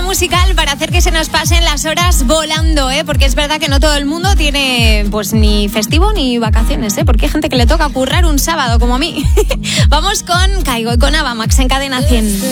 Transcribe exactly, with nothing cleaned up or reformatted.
musical para hacer que se nos pasen las horas volando, ¿eh? Porque es verdad que no todo el mundo tiene pues ni festivo ni vacaciones, ¿eh? Porque hay gente que le toca currar un sábado como a mí. Vamos con Caigo y con Ava Max en Cadena cien.